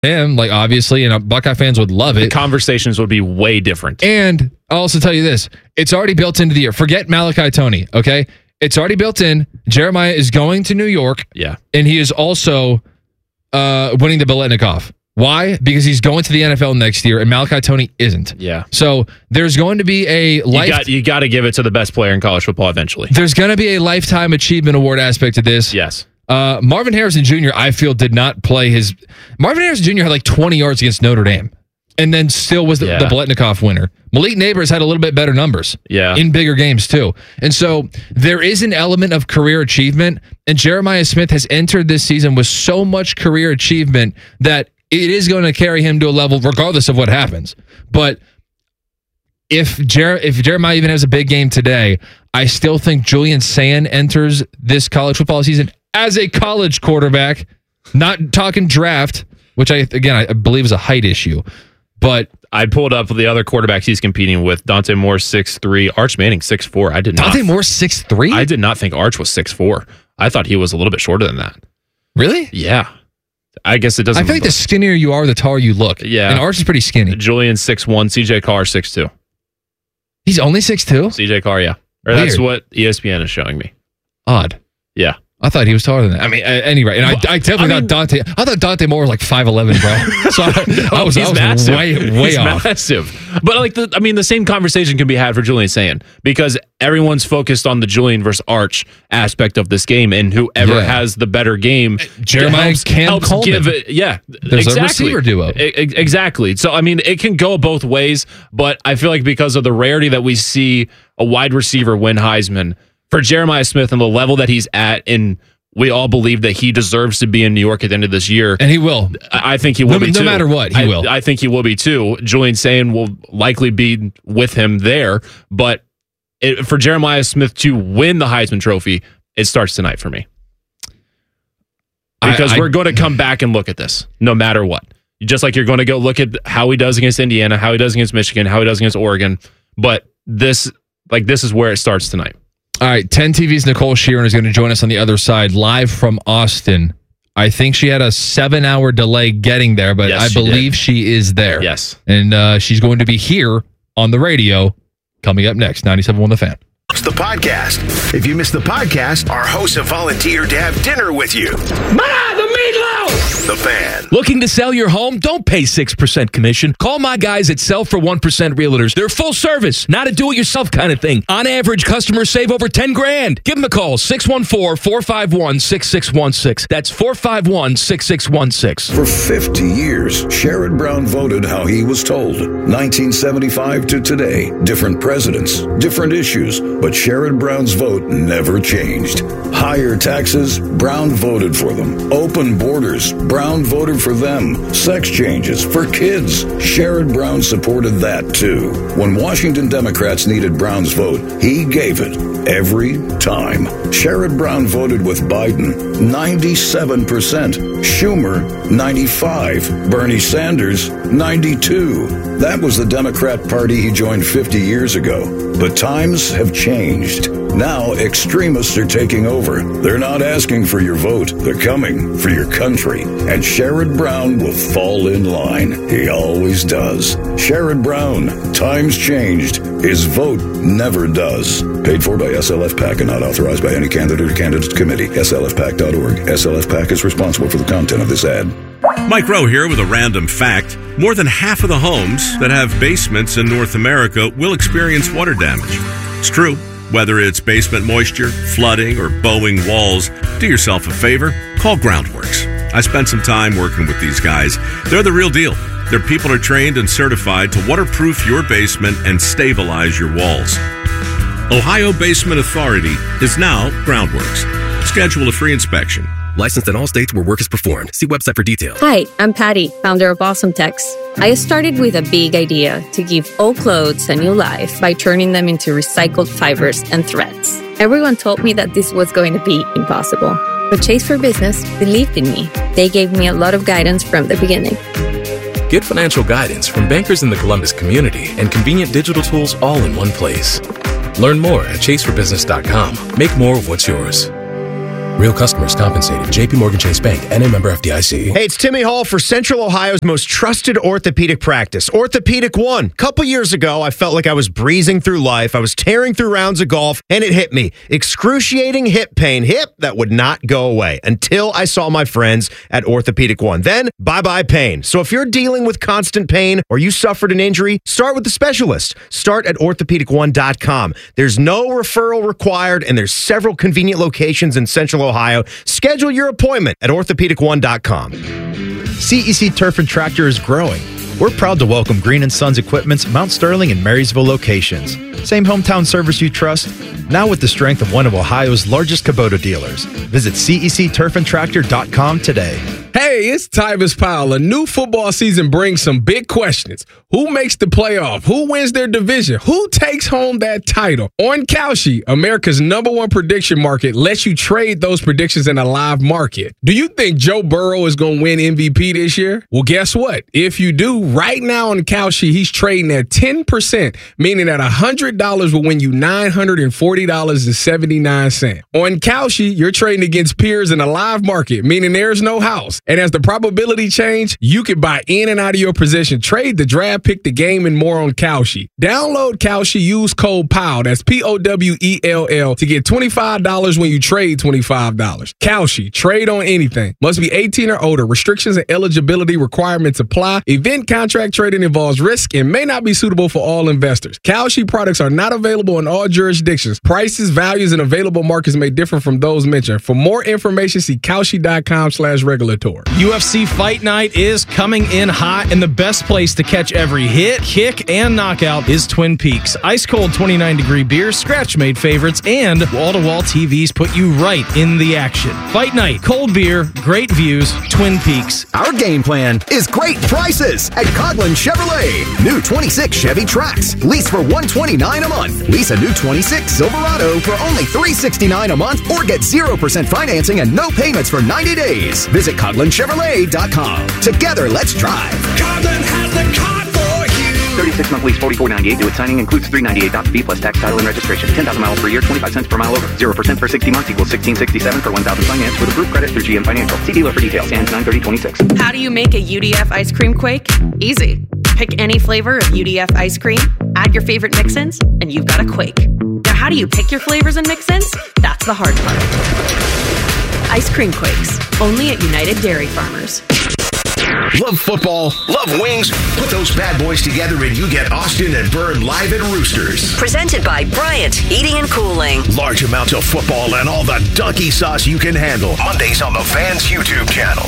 him, like obviously, and Buckeye fans would love it. The conversations would be way different. And I'll also tell you this. It's already built into the year. Forget Malachi Toney, okay? It's already built in. Jeremiah is going to New York. Yeah. And he is also winning the Biletnikoff. Why? Because he's going to the NFL next year, and Malachi Toney isn't. Yeah. So there's going to be a You got to give it to the best player in college football eventually. There's going to be a lifetime achievement award aspect to this. Yes. Marvin Harrison Jr., I feel, did not play his... Marvin Harrison Jr. had like 20 yards against Notre Dame, and then still was the Biletnikoff winner. Malik Neighbors had a little bit better numbers in bigger games, too. And so there is an element of career achievement, and Jeremiah Smith has entered this season with so much career achievement that it is going to carry him to a level regardless of what happens. But if Jeremiah even has a big game today, I still think Julian Sayin enters this college football season as a college quarterback, not talking draft, which I believe is a height issue. But I pulled up the other quarterbacks he's competing with. Dante Moore, 6'3". Arch Manning, 6'4". Dante Moore, 6'3"? I did not think Arch was 6'4". I thought he was a little bit shorter than that. Really? Yeah. I guess it doesn't... I feel like the skinnier you are, the taller you look. Yeah. And Arch is pretty skinny. Julian, 6'1". CJ Carr, 6'2". He's only 6'2"? CJ Carr, yeah. Or that's what ESPN is showing me. Odd. Yeah. I thought he was taller than that. I mean, anyway, and I definitely thought Dante. I thought Dante Moore was like 5'11", bro. So I was massive. way off. Massive. But like the same conversation can be had for Julian Sayin because everyone's focused on the Julian versus Arch aspect of this game, and whoever has the better game, Jeremiah helps give it. Yeah, there's a receiver duo. Exactly. So I mean, it can go both ways, but I feel like because of the rarity that we see a wide receiver win Heisman. For Jeremiah Smith and the level that he's at, and we all believe that he deserves to be in New York at the end of this year. And he will. I think he will be too. No matter what, he will. I think he will be too. Julian Sayin will likely be with him there. But for Jeremiah Smith to win the Heisman Trophy, it starts tonight for me. Because we're going to come back and look at this, no matter what. Just like you're going to go look at how he does against Indiana, how he does against Michigan, how he does against Oregon. But this is where it starts tonight. All right, 10 TV's Nicole Sheeran is going to join us on the other side, live from Austin. I think she had a 7-hour delay getting there, but I believe she is there. Yes. And she's going to be here on the radio coming up next, 97.1 The Fan. The podcast. If you missed the podcast, our hosts have volunteered to have dinner with you. The meatloaf! The Fan. Looking to sell your home? Don't pay 6% commission. Call my guys at Sell for 1% Realtors. They're full service, not a do-it-yourself kind of thing. On average, customers save over $10,000. Give them a call, 614-451-6616. That's 451-6616. For 50 years, Sherrod Brown voted how he was told. 1975 to today, different presidents, different issues, but Sherrod Brown's vote never changed. Higher taxes, Brown voted for them. Open borders, Brown voted for them. Sex changes for kids, Sherrod Brown supported that too. When Washington Democrats needed Brown's vote, he gave it every time. Sherrod Brown voted with Biden, 97%. Schumer, 95%. Bernie Sanders, 92%. That was the Democrat Party he joined 50 years ago. But times have changed. Now extremists are taking over. They're not asking for your vote. They're coming for your country. And Sherrod Brown will fall in line. He always does. Sherrod Brown. Times changed. His vote never does. Paid for by SLF PAC and not authorized by any candidate or candidate committee. SLFPAC.org. SLF PAC is responsible for the content of this ad. Mike Rowe here with a random fact. More than half of the homes that have basements in North America will experience water damage. It's true. Whether it's basement moisture, flooding, or bowing walls, do yourself a favor, call Groundworks. I spent some time working with these guys. They're the real deal. Their people are trained and certified to waterproof your basement and stabilize your walls. Ohio Basement Authority is now Groundworks. Schedule a free inspection. Licensed in all states where work is performed. See website for details. Hi, I'm Patty, founder of Awesome Tex. I started with a big idea to give old clothes a new life by turning them into recycled fibers and threads. Everyone told me that this was going to be impossible. But Chase for Business believed in me. They gave me a lot of guidance from the beginning. Get financial guidance from bankers in the Columbus community and convenient digital tools all in one place. Learn more at chaseforbusiness.com. Make more of what's yours. Real customers compensated. JP Morgan Chase Bank, N.A. member FDIC. Hey, it's Timmy Hall for Central Ohio's most trusted orthopedic practice, Orthopedic One. A couple years ago, I felt like I was breezing through life. I was tearing through rounds of golf, and it hit me. Excruciating hip pain. Hip that would not go away until I saw my friends at Orthopedic One. Then, bye-bye pain. So if you're dealing with constant pain or you suffered an injury, start with the specialist. Start at orthopedic1.com. There's no referral required, and there's several convenient locations in Central Ohio. Schedule your appointment at orthopedic1.com. CEC Turf and Tractor is growing. We're proud to welcome Green & Sons Equipment's Mount Sterling and Marysville locations. Same hometown service you trust, now with the strength of one of Ohio's largest Kubota dealers. Visit CECTurfandTractor.com today. Hey, it's Tyvis Powell. A new football season brings some big questions. Who makes the playoff? Who wins their division? Who takes home that title? On Kalshi, America's #1 prediction market, lets you trade those predictions in a live market. Do you think Joe Burrow is going to win MVP this year? Well, guess what? If you do, right now on Kalshi, he's trading at 10%, meaning that $100 will win you $940.79. On Kalshi, you're trading against peers in a live market, meaning there's no house. And as the probability change, you can buy in and out of your position, trade the draft, pick the game, and more on Kalshi. Download Kalshi, use code POWELL, that's POWELL, to get $25 when you trade $25. Kalshi, trade on anything. Must be 18 or older. Restrictions and eligibility requirements apply. Event contract trading involves risk and may not be suitable for all investors. Kalshi products are not available in all jurisdictions. Prices, values, and available markets may differ from those mentioned. For more information, see Kalshi.com/regulatory. UFC Fight Night is coming in hot, and the best place to catch every hit, kick, and knockout is Twin Peaks. Ice-cold 29-degree beers, scratch-made favorites, and wall-to-wall TVs put you right in the action. Fight Night, cold beer, great views, Twin Peaks. Our game plan is great prices at Coghlan Chevrolet. New 26 Chevy Trax, lease for $129 a month. Lease a new 26 Silverado for only $369 a month, or get 0% financing and no payments for 90 days. Visit CoglanChevrolet.com. Together, let's drive. Coghlan has the car for you. 36-month lease, $44.98 due at signing, includes $398 fee plus tax, title, and registration. 10,000 miles per year, 25 cents per mile over. 0% for 60 months equals $16.67 for 1,000 finance with approved credit through GM Financial. See dealer for details. Ends 9/30/26. How do you make a UDF ice cream quake? Easy. Pick any flavor of UDF ice cream, add your favorite mix-ins, and you've got a quake. Now, how do you pick your flavors and mix-ins? That's the hard part. Ice cream quakes, only at United Dairy Farmers. Love football, love wings. Put those bad boys together and you get Austin and Byrne live at Roosters. Presented by Bryant Heating and Cooling. Large amounts of football and all the donkey sauce you can handle. Mondays on the Fans YouTube channel.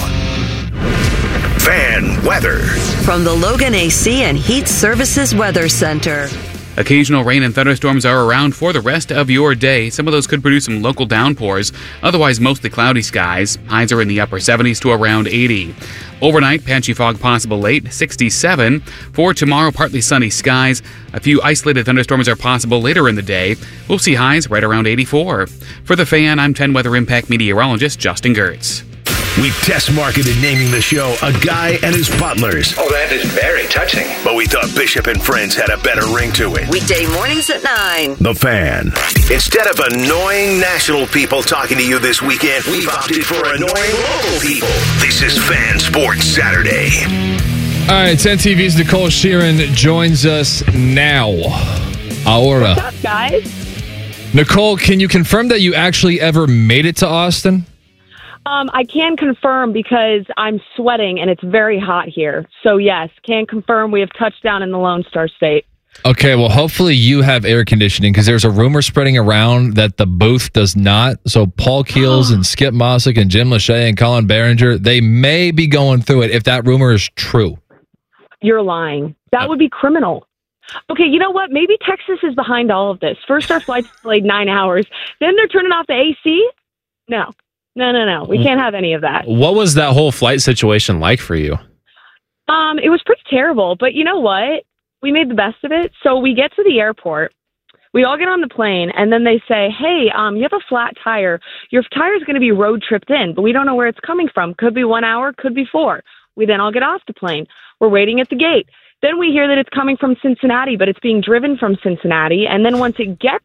Fan weather. From the Logan AC and Heat Services Weather Center. Occasional rain and thunderstorms are around for the rest of your day. Some of those could produce some local downpours. Otherwise, mostly cloudy skies. Highs are in the upper 70s to around 80. Overnight, patchy fog possible late, 67. For tomorrow, partly sunny skies. A few isolated thunderstorms are possible later in the day. We'll see highs right around 84. For The Fan, I'm 10 Weather Impact meteorologist Justin Gertz. We test marketed naming the show A Guy and His Butlers. Oh, that is very touching. But we thought Bishop and Friends had a better ring to it. Weekday mornings at 9. The Fan. Instead of annoying national people talking to you this weekend, we've opted for annoying local people. This is Fan Sports Saturday. All right, 10 TV's Nicole Sheeran joins us now. Ahora. What's up, guys? Nicole, can you confirm that you actually ever made it to Austin? I can confirm because I'm sweating and it's very hot here. So, yes, can confirm we have touchdown in the Lone Star State. Okay, well, hopefully you have air conditioning because there's a rumor spreading around that the booth does not. So Paul Keels and Skip Mossick and Jim Lachey and Colin Behringer, they may be going through it if that rumor is true. You're lying. That would be criminal. Okay, you know what? Maybe Texas is behind all of this. First, our flight's delayed 9 hours. Then they're turning off the AC? No. We can't have any of that. What was that whole flight situation like for you? It was pretty terrible, but you know what? We made the best of it. So we get to the airport. We all get on the plane, and then they say, hey, you have a flat tire. Your tire is going to be road tripped in, but we don't know where it's coming from. Could be 1 hour, could be 4. We then all get off the plane. We're waiting at the gate. Then we hear that it's coming from Cincinnati, but it's being driven from Cincinnati. And then once it gets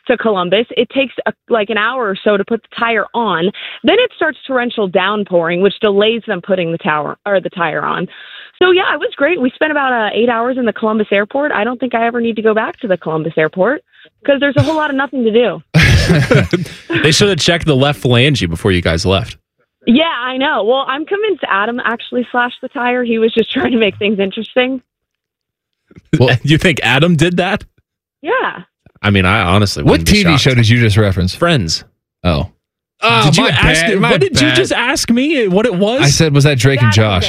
to Columbus. It takes like an hour or so to put the tire on. Then it starts torrential downpouring, which delays them putting the tire on. So yeah, it was great. We spent about 8 hours in the Columbus airport. I don't think I ever need to go back to the Columbus airport because there's a whole lot of nothing to do. They should have checked the left phalange before you guys left. Yeah, I know. Well, I'm convinced Adam actually slashed the tire. He was just trying to make things interesting. Well, you think Adam did that? Yeah. I mean, I honestly What TV show did you just reference? Friends. Oh. Did you ask? What did you just ask me? What it was? I said, was that Drake and Josh?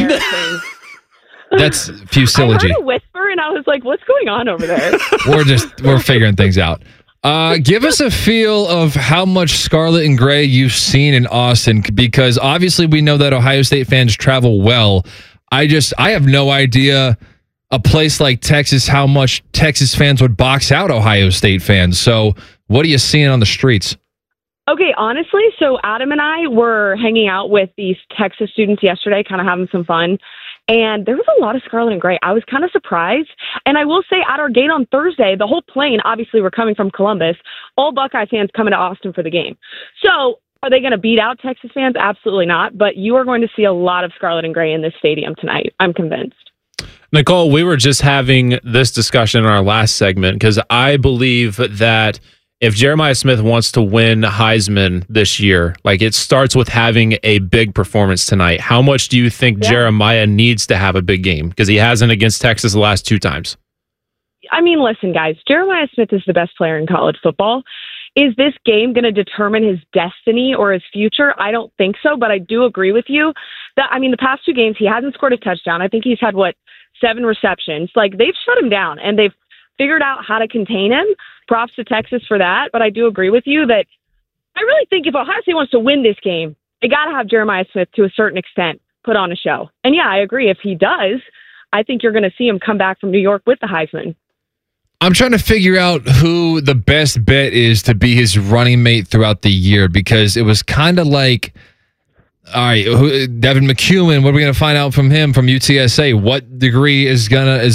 That's Fusillogy. I heard a whisper, and I was like, "What's going on over there?" We're figuring things out. Give us a feel of how much Scarlet and Gray you've seen in Austin, because obviously we know that Ohio State fans travel well. I have no idea a place like Texas, how much Texas fans would box out Ohio State fans. So what are you seeing on the streets? Okay, honestly, so Adam and I were hanging out with these Texas students yesterday, kind of having some fun. And there was a lot of Scarlet and Gray. I was kind of surprised. And I will say at our gate on Thursday, the whole plane, obviously we're coming from Columbus, all Buckeye fans coming to Austin for the game. So are they going to beat out Texas fans? Absolutely not. But you are going to see a lot of Scarlet and Gray in this stadium tonight. I'm convinced. Nicole, we were just having this discussion in our last segment because I believe that if Jeremiah Smith wants to win Heisman this year, like it starts with having a big performance tonight. How much do you think Jeremiah needs to have a big game? Because he hasn't against Texas the last 2 times. I mean, listen, guys, Jeremiah Smith is the best player in college football. Is this game going to determine his destiny or his future? I don't think so, but I do agree with you that, I mean, the past 2 games, he hasn't scored a touchdown. I think he's had, 7 receptions. Like, they've shut him down, and they've figured out how to contain him. Props to Texas for that. But I do agree with you that I really think if Ohio State wants to win this game, they got to have Jeremiah Smith to a certain extent put on a show. And yeah, I agree. If he does, I think you're going to see him come back from New York with the Heisman. I'm trying to figure out who the best bet is to be his running mate throughout the year, because it was kind of like, all right, Devin McEwen, what are we going to find out from him from UTSA? What degree is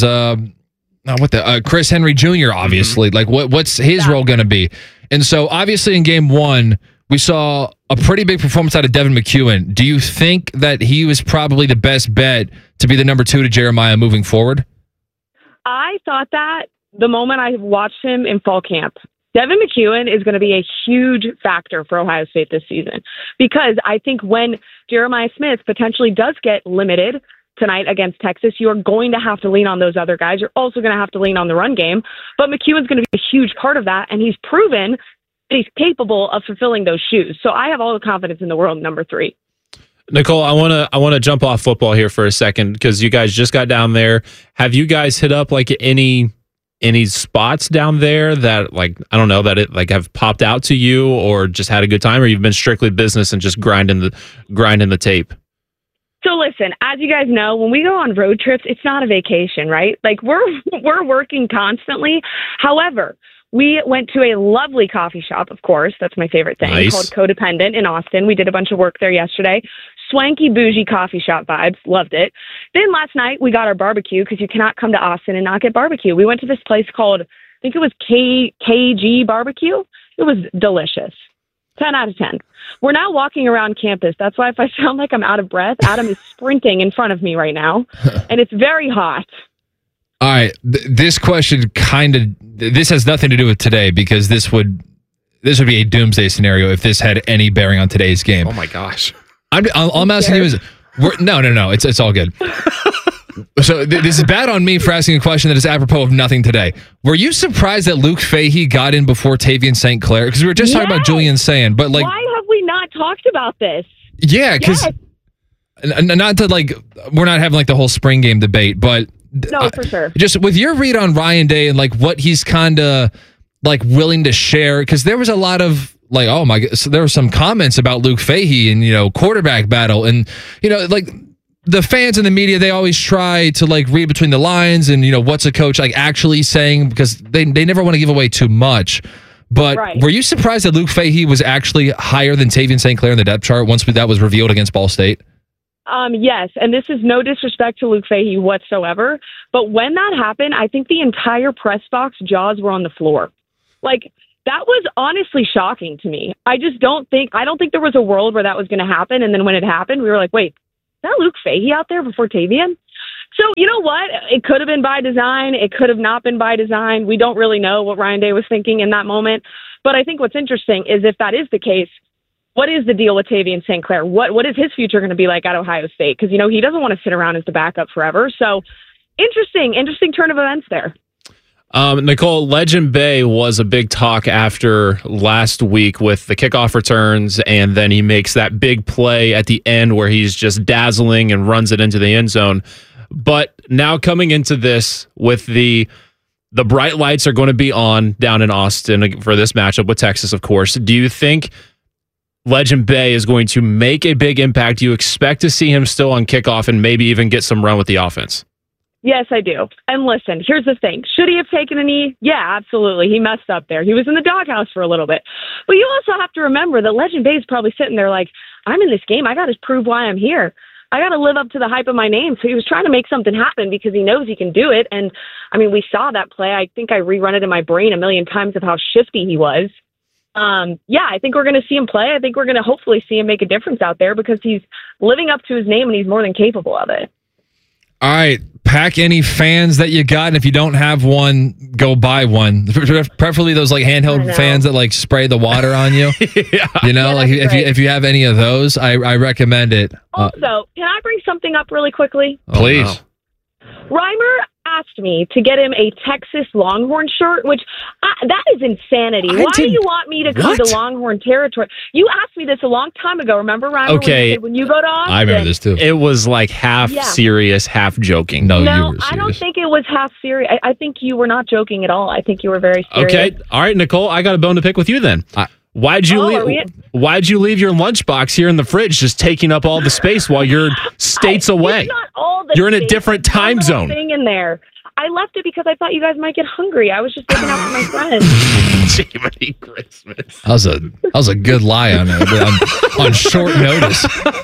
Chris Henry Jr., obviously. Like, what's his role going to be? And so, obviously, in game 1, we saw a pretty big performance out of Devin McEwen. Do you think that he was probably the best bet to be the number 2 to Jeremiah moving forward? I thought that the moment I watched him in fall camp. Devin McEwen is going to be a huge factor for Ohio State this season, because I think when Jeremiah Smith potentially does get limited tonight against Texas, you are going to have to lean on those other guys. You're also going to have to lean on the run game. But McEwen's going to be a huge part of that, and he's proven that he's capable of fulfilling those shoes. So I have all the confidence in the world in number 3. Nicole, I want to jump off football here for a second, because you guys just got down there. Have you guys hit up like any spots down there that, like, I don't know, that it like have popped out to you, or just had a good time, or you've been strictly business and just grinding the tape? So listen, as you guys know, when we go on road trips, it's not a vacation, right? Like we're working constantly. However, we went to a lovely coffee shop, of course. That's my favorite thing. Nice. Called Codependent in Austin. We did a bunch of work there yesterday. Swanky, bougie coffee shop vibes. Loved it. Then last night we got our barbecue, because you cannot come to Austin and not get barbecue. We went to this place called, I think it was KG Barbecue. It was delicious. 10 out of 10. We're now walking around campus. That's why if I sound like I'm out of breath, Adam is sprinting in front of me right now, and it's very hot. All right. This question this has nothing to do with today, because this would be a doomsday scenario if this had any bearing on today's game. Oh my gosh. All I'm asking you is, no. It's all good. So this is bad on me for asking a question that is apropos of nothing today. Were you surprised that Luke Fahey got in before Tavian St. Clair? Because we were just talking about Julian Sand, but like, why have we not talked about this? Yeah, because not to like, we're not having like the whole spring game debate, but no, for sure. Just with your read on Ryan Day and like what he's kind of like willing to share, because there was a lot of like, oh my God, so there were some comments about Luke Fahey and quarterback battle, and like, the fans and the media, they always try to like read between the lines and, what's a coach like actually saying, because they never want to give away too much. But Were you surprised that Luke Fahey was actually higher than Tavian St. Clair in the depth chart once that was revealed against Ball State? Yes, and this is no disrespect to Luke Fahey whatsoever, but when that happened, I think the entire press box jaws were on the floor. Like, that was honestly shocking to me. I don't think there was a world where that was going to happen. And then when it happened, we were like, wait, is that Luke Fahey out there before Tavian? So you know what? It could have been by design. It could have not been by design. We don't really know what Ryan Day was thinking in that moment. But I think what's interesting is if that is the case, what is the deal with Tavian St. Clair? What is his future going to be like at Ohio State? Because, he doesn't want to sit around as the backup forever. So interesting turn of events there. Nicole, Legend Bay was a big talk after last week with the kickoff returns, and then he makes that big play at the end where he's just dazzling and runs it into the end zone. But now coming into this with the bright lights are going to be on down in Austin for this matchup with Texas, of course. Do you think Legend Bay is going to make a big impact? Do you expect to see him still on kickoff and maybe even get some run with the offense? Yes, I do. And listen, here's the thing. Should he have taken a knee? Yeah, absolutely. He messed up there. He was in the doghouse for a little bit. But you also have to remember that Legend Bay is probably sitting there like, I'm in this game. I got to prove why I'm here. I got to live up to the hype of my name. So he was trying to make something happen because he knows he can do it. And, we saw that play. I think I rerun it in my brain a million times of how shifty he was. I think we're going to see him play. I think we're going to hopefully see him make a difference out there because he's living up to his name and he's more than capable of it. All right. Pack any fans that you got, and if you don't have one, go buy one. Preferably those like handheld fans that spray the water on you. If you have any of those, I recommend it. Also, can I bring something up really quickly? Please. Oh, no. Reimer asked me to get him a Texas Longhorn shirt, which that is insanity. Why do you want me to come to Longhorn territory? You asked me this a long time ago. Remember, Reimer? Okay. When you go to Austin? I remember this too. It was like half serious, half joking. No, I don't think it was half serious. I think you were not joking at all. I think you were very serious. Okay. All right, Nicole, I got a bone to pick with you then. Why'd you leave your lunchbox here in the fridge just taking up all the space while you're states away? It's not all the You're in a different time zone. Thing in there. I left it because I thought you guys might get hungry. I was just looking out for my friends. Jiminy Christmas. That was a good lie on short notice.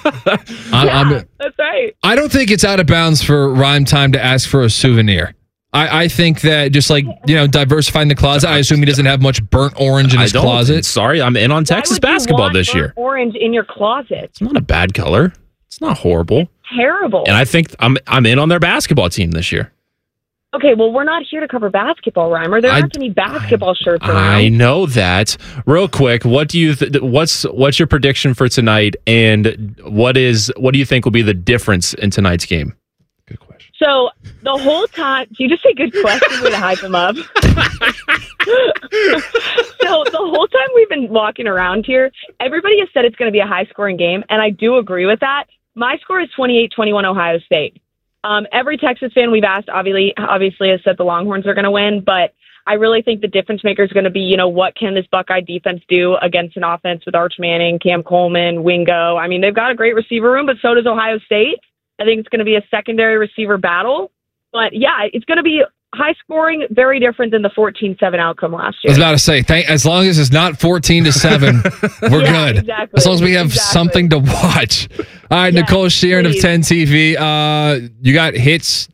That's right. I don't think it's out of bounds for Rhyme Time to ask for a souvenir. I think that just diversifying the closet. I assume he doesn't have much burnt orange in his closet. Sorry, I'm in on Texas basketball this year. Orange in your closet. It's not a bad color. It's not horrible. It's terrible. And I think I'm in on their basketball team this year. Okay, well, we're not here to cover basketball, Reimer. There aren't any basketball shirts around. I know that. Real quick, what do you what's your prediction for tonight, and what do you think will be the difference in tonight's game? Good question. So the whole time, do you just say good question way to hype him up? So the whole time we've been walking around here, everybody has said it's going to be a high-scoring game, and I do agree with that. My score is 28-21 Ohio State. Every Texas fan we've asked obviously has said the Longhorns are going to win, but I really think the difference maker is going to be, what can this Buckeye defense do against an offense with Arch Manning, Cam Coleman, Wingo? They've got a great receiver room, but so does Ohio State. I think it's going to be a secondary receiver battle. But, yeah, it's going to be high scoring, very different than the 14-7 outcome last year. I was about to say, as long as it's not 14-7, we're good. Exactly. As long as we have something to watch. All right, Nicole Sheeran of 10 TV. You got hits,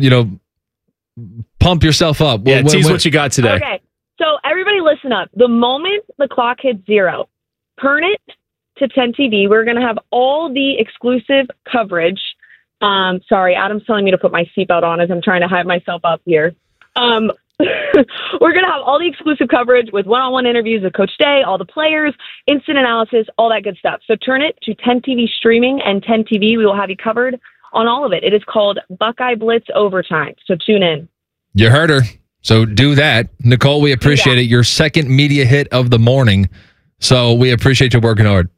pump yourself up. Yeah, tease what you got today. Okay, so everybody listen up. The moment the clock hits 0, turn it to 10 TV. We're going to have all the exclusive coverage. Sorry, Adam's telling me to put my seatbelt on as I'm trying to hype myself up here. We're going to have all the exclusive coverage with one-on-one interviews with Coach Day, all the players, instant analysis, all that good stuff. So turn it to 10 TV streaming and 10 TV. We will have you covered on all of it. It is called Buckeye Blitz Overtime. So tune in. You heard her. So do that. Nicole, we appreciate it. Your second media hit of the morning. So we appreciate you working hard.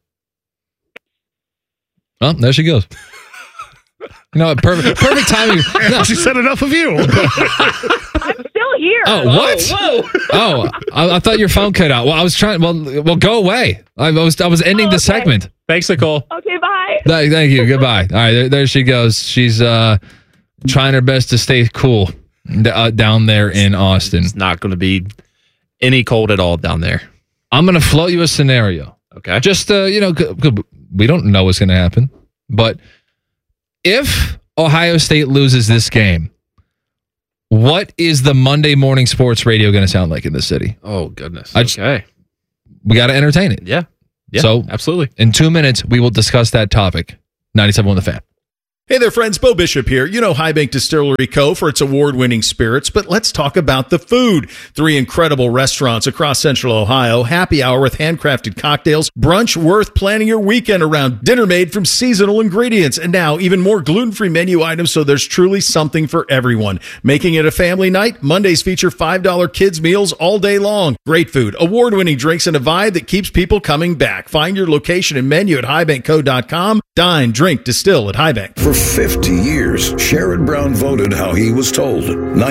Oh, there she goes. Perfect timing. No. She said enough of you. I'm still here. Oh, what? Whoa. Oh, I thought your phone cut out. Well, I was trying. Well, go away. I was ending the segment. Thanks, Nicole. Okay, bye. Thank you. Goodbye. All right, there she goes. She's trying her best to stay cool down there in Austin. It's not going to be any cold at all down there. I'm going to float you a scenario. Okay. Just we don't know what's going to happen, but if Ohio State loses this game, What is the Monday morning sports radio going to sound like in this city? Oh, goodness. Okay. We got to entertain it. Yeah. So, absolutely. In 2 minutes, we will discuss that topic. 97.1 The Fan. Hey there, friends. Bo Bishop here. You know High Bank Distillery Co. for its award-winning spirits, but let's talk about the food. 3 incredible restaurants across Central Ohio, happy hour with handcrafted cocktails, brunch worth planning your weekend around, dinner made from seasonal ingredients, and now even more gluten-free menu items, so there's truly something for everyone. Making it a family night, Mondays feature $5 kids meals all day long. Great food, award-winning drinks, and a vibe that keeps people coming back. Find your location and menu at highbankco.com. Dine, drink, distill at High Bank. For 50 years, Sherrod Brown voted how he was told.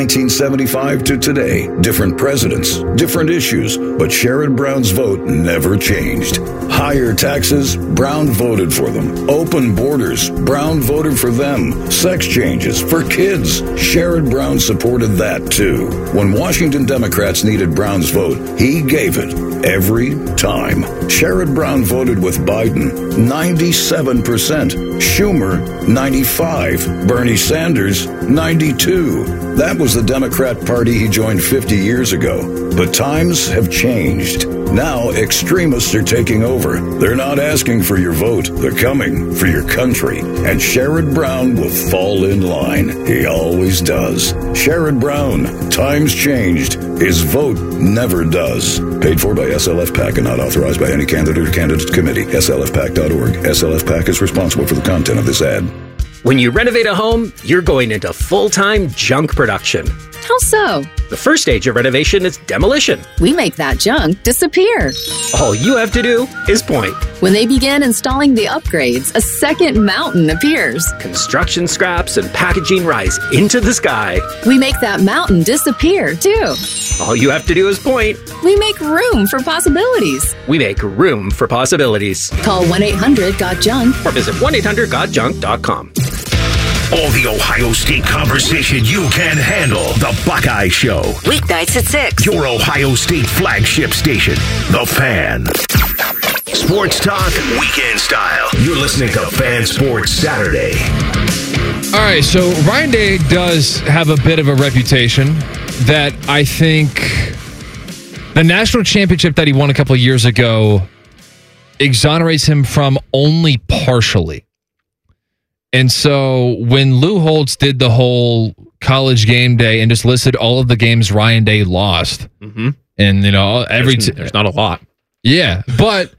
1975 to today, different presidents, different issues, but Sherrod Brown's vote never changed. Higher taxes, Brown voted for them. Open borders, Brown voted for them. Sex changes for kids, Sherrod Brown supported that too. When Washington Democrats needed Brown's vote, he gave it every time. Sherrod Brown voted with Biden, 97%. Schumer, 95. Bernie Sanders, 92. That was the Democrat Party he joined 50 years ago. But times have changed. Now extremists are taking over. They're not asking for your vote. They're coming for your country. And Sherrod Brown will fall in line. He always does. Sherrod Brown. Times changed. His vote never does. Paid for by SLF PAC and not authorized by any candidate or candidate committee. SLFPAC.org. SLF PAC is responsible for the content of this ad. When you renovate a home, you're going into full-time junk production. How so? The first stage of renovation is demolition. We make that junk disappear. All you have to do is point. When they begin installing the upgrades, a second mountain appears. Construction scraps and packaging rise into the sky. We make that mountain disappear, too. All you have to do is point. We make room for possibilities. We make room for possibilities. Call 1-800-GOT-JUNK or visit 1-800-GOT-JUNK.com. All the Ohio State conversation you can handle. The Buckeye Show. Weeknights at 6. Your Ohio State flagship station. The Fan. Sports talk, weekend style. You're listening to Fan Sports Saturday. All right, so Ryan Day does have a bit of a reputation that I think the national championship that he won a couple of years ago exonerates him from only partially. And so when Lou Holtz did the whole college game day and just listed all of the games Ryan Day lost, and there's not a lot. Yeah, but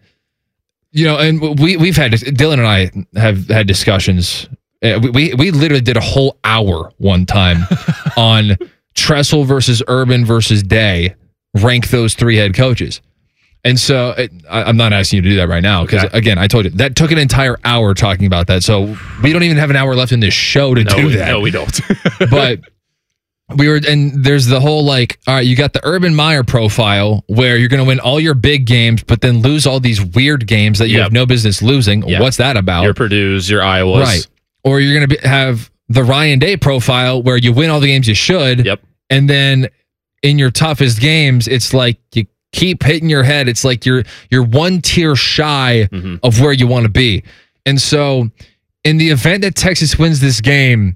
and we've had Dylan and I have had discussions. We literally did a whole hour one time on Tressel versus Urban versus Day, rank those 3 head coaches. And so I'm not asking you to do that right now because, again, I told you, that took an entire hour talking about that. So we don't even have an hour left in this show to do that. No, we don't. But and there's the whole all right, you got the Urban Meyer profile where you're going to win all your big games, but then lose all these weird games that you have no business losing. Yep. What's that about? Your Purdue's, your Iowa's. Right. Or you're going to have the Ryan Day profile where you win all the games you should. Yep. And then in your toughest games, it's like you keep hitting your head. It's like you're one tier shy of where you want to be. And so in the event that Texas wins this game,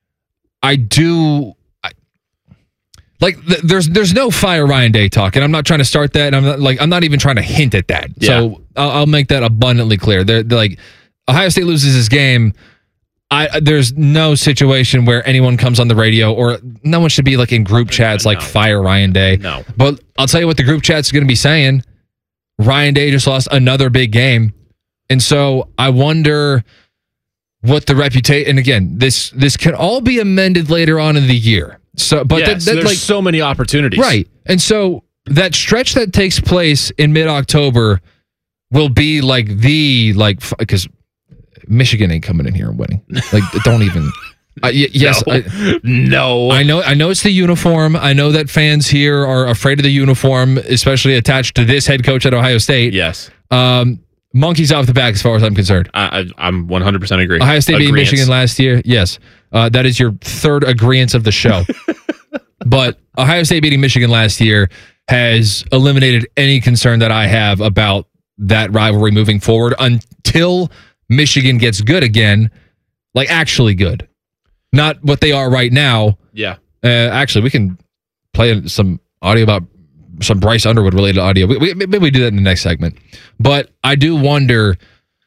there's no fire Ryan Day talk, and I'm not trying to start that. And I'm not even trying to hint at that. Yeah. So I'll make that abundantly clear. They're like, Ohio State loses this game. There's no situation where anyone comes on the radio, or no one should be in group chats fire Ryan Day. No. But I'll tell you what the group chat's going to be saying. Ryan Day just lost another big game. And so I wonder what the reputation, and again, this can all be amended later on in the year. So, but there's so many opportunities. Right. And so that stretch that takes place in mid-October will be because Michigan ain't coming in here and winning. Don't even. Yes. No. I know it's the uniform. I know that fans here are afraid of the uniform, especially attached to this head coach at Ohio State. Yes. Monkeys off the back as far as I'm concerned. I'm 100% agree. Ohio State beat Michigan last year. Yes. That is your third agreeance of the show. But Ohio State beating Michigan last year has eliminated any concern that I have about that rivalry moving forward until Michigan gets good again, actually good. Not what they are right now. Yeah. Actually, we can play some audio about some Bryce Underwood related audio. Maybe we do that in the next segment. But I do wonder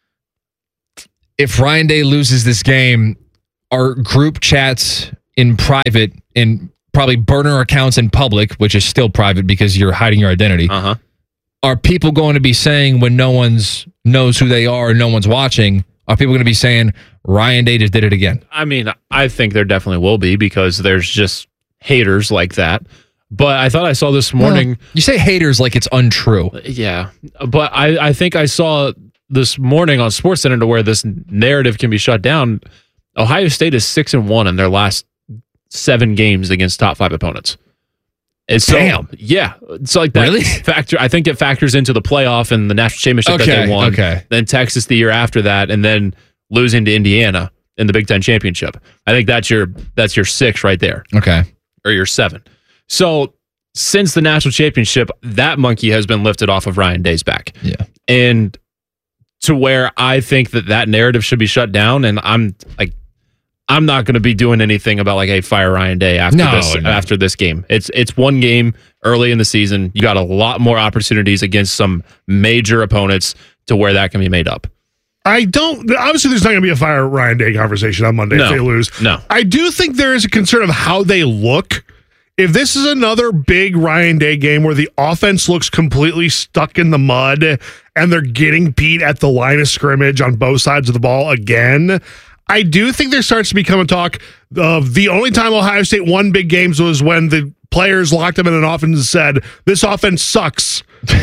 if Ryan Day loses this game, our group chats in private and probably burner accounts in public, which is still private because you're hiding your identity. Are people going to be saying when no one's knows who they are and no one's watching? Are people going to be saying Ryan Day just did it again? I mean, I think there definitely will be because there's just haters like that. But I thought I saw this morning. Well, you say haters like it's untrue. Yeah. But I think I saw this morning on SportsCenter to where this narrative can be shut down. Ohio State is 6-1 in their last 7 games against top 5 opponents. And so, damn. Yeah. It's like that really? I think it factors into the playoff and the national championship that they won. Then Texas the year after that, and then losing to Indiana in the Big Ten championship. I think that's your 6 right there. Okay. Or your 7. So since the national championship, that monkey has been lifted off of Ryan Day's back. Yeah. And to where I think that narrative should be shut down, and I'm not going to be doing anything about like, hey, fire Ryan Day after this game. It's one game early in the season. You got a lot more opportunities against some major opponents to where that can be made up. Obviously, there's not going to be a fire Ryan Day conversation on Monday if they lose. No. I do think there is a concern of how they look. If this is another big Ryan Day game where the offense looks completely stuck in the mud and they're getting beat at the line of scrimmage on both sides of the ball again, I do think there starts to become a talk of the only time Ohio State won big games was when the players locked them in an offense and said, this offense sucks.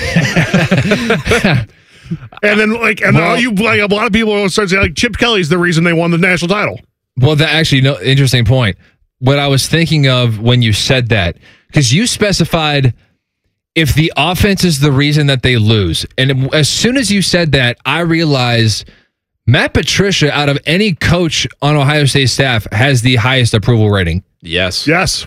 And then, a lot of people will start saying, like, Chip Kelly's the reason they won the national title. Well, interesting point. What I was thinking of when you said that, because you specified if the offense is the reason that they lose. And as soon as you said that, I realized Matt Patricia, out of any coach on Ohio State staff, has the highest approval rating. Yes.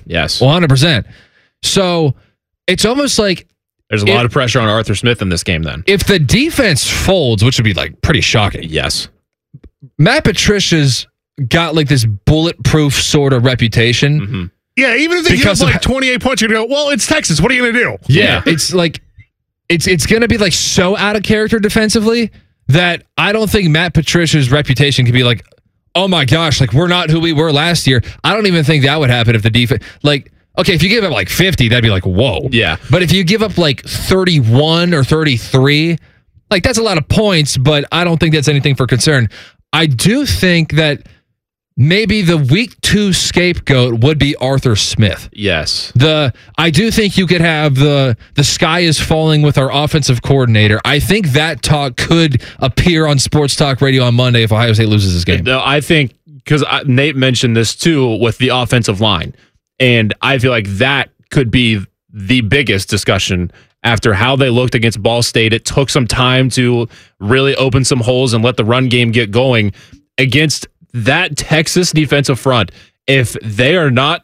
100%. So it's almost like there's a lot of pressure on Arthur Smith in this game then. If the defense folds, which would be like pretty shocking. Yes. Matt Patricia's got like this bulletproof sort of reputation. Mm-hmm. Yeah, even if they give like 28 points, you're going to go, well, it's Texas. What are you going to do? Yeah. It's like, it's going to be like so out of character defensively that I don't think Matt Patricia's reputation could be like, oh my gosh, like we're not who we were last year. I don't even think that would happen if the defense, like, okay, if you give up like 50, that'd be like, whoa. Yeah. But if you give up like 31 or 33, like that's a lot of points, but I don't think that's anything for concern. I do think that maybe the week 2 scapegoat would be Arthur Smith. Yes. I do think you could have the sky is falling with our offensive coordinator. I think that talk could appear on Sports Talk Radio on Monday if Ohio State loses this game. No, I think, because Nate mentioned this too with the offensive line, and I feel like that could be the biggest discussion after how they looked against Ball State. It took some time to really open some holes and let the run game get going against that Texas defensive front. If they are not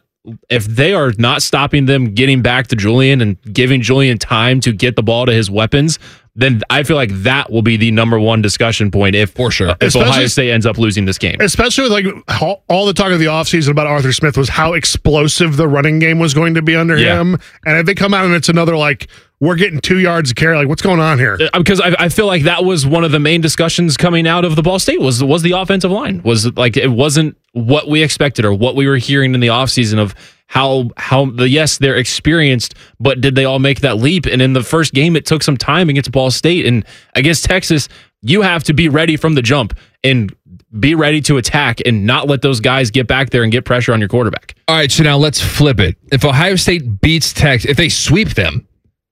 stopping them getting back to Julian and giving Julian time to get the ball to his weapons, then I feel like that will be the number one discussion point if Ohio State ends up losing this game. Especially with like all the talk of the offseason about Arthur Smith was how explosive the running game was going to be under him. And if they come out and it's another like, we're getting 2 yards of carry, like what's going on here? Because I feel like that was one of the main discussions coming out of the Ball State was the offensive line. Was like it wasn't what we expected or what we were hearing in the offseason of how yes, they're experienced, but did they all make that leap? And in the first game, it took some time against Ball State. And against Texas, you have to be ready from the jump and be ready to attack and not let those guys get back there and get pressure on your quarterback. All right, so now let's flip it. If Ohio State beats Texas, if they sweep them,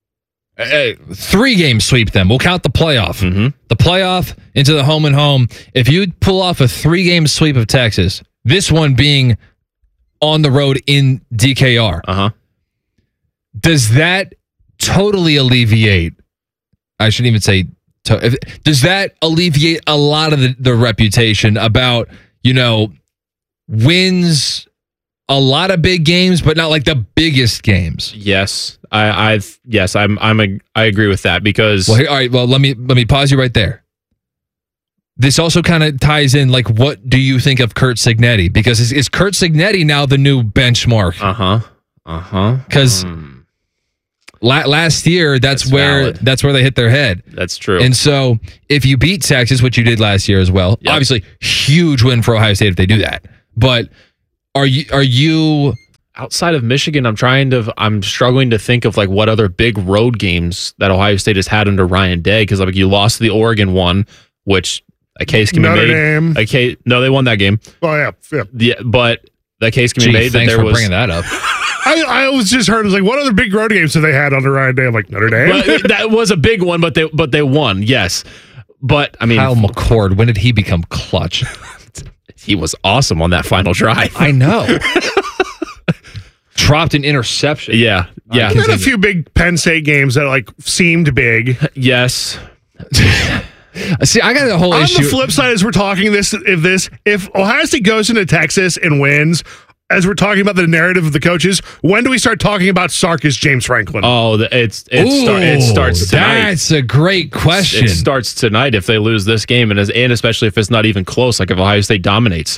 3-game sweep them, we'll count the playoff. Mm-hmm. The playoff into the home and home. If you pull off a 3-game sweep of Texas, this one being on the road in DKR, does that totally alleviate? I shouldn't even say. Does that alleviate a lot of the reputation about wins a lot of big games, but not like the biggest games? Yes, I agree with that because. Well, all right. Well, let me pause you right there. this also kind of ties in, like, what do you think of Curt Cignetti? Because is Curt Cignetti now the new benchmark? Because last year, that's where they hit their head. That's true. And so if you beat Texas, which you did last year as well, obviously huge win for Ohio State if they do that. But are you outside of Michigan? I'm struggling to think of like what other big road games that Ohio State has had under Ryan Day, because like you lost the Oregon one, which a case can be made. No, they won that game. Oh yeah, but the case can be made that there was bringing that up. I was just heard. I was like, what other big road games have they had under Ryan Day? I'm like, Notre Dame. Well, that was a big one, but they won. Yes, but I mean, Kyle McCord. When did he become clutch? He was awesome on that final drive. I know. Dropped an interception. Yeah. They had a few big Penn State games that like seemed big. Yes. See, I got a whole issue. On the flip side, as we're talking if Ohio State goes into Texas and wins, as we're talking about the narrative of the coaches, when do we start talking about Sark as James Franklin? Oh, it starts tonight. That's a great question. It starts tonight if they lose this game, and especially if it's not even close. Like if Ohio State dominates,